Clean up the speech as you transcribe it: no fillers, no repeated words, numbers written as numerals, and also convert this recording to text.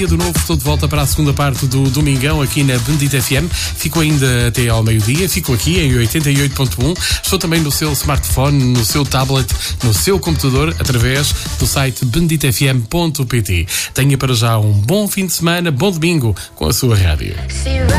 De novo, estou de volta para a segunda parte do Domingão aqui na Bendita FM. Fico ainda até ao meio-dia, fico aqui em 88.1. Estou também no seu smartphone, no seu tablet, no seu computador, através do site benditafm.pt. Tenha para já um bom fim de semana, bom domingo com a sua rádio.